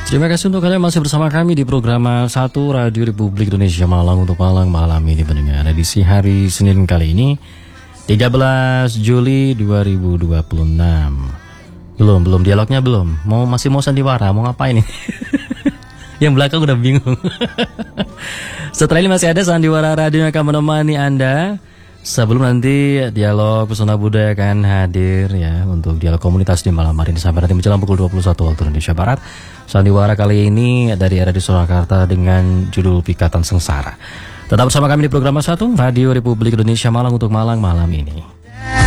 Terima kasih untuk kalian masih bersama kami di program 1 Radio Republik Indonesia Malang untuk malam ini pendengar. Edisi hari Senin kali ini 13 Juli 2026. Belum dialognya belum. Masih mau sandiwara, mau ngapain nih? Yang belakang udah bingung. Setelah ini masih ada sandiwara radio yang akan menemani Anda. Sebelum nanti dialog pesona budaya akan hadir ya untuk dialog komunitas di malam hari ini sampai nanti menjelang pukul 21 waktu Indonesia Barat. Sandiwara kali ini dari RRI Surakarta dengan judul Pikatan Sengsara. Tetap bersama kami di program 1 Radio Republik Indonesia Malang untuk malam ini.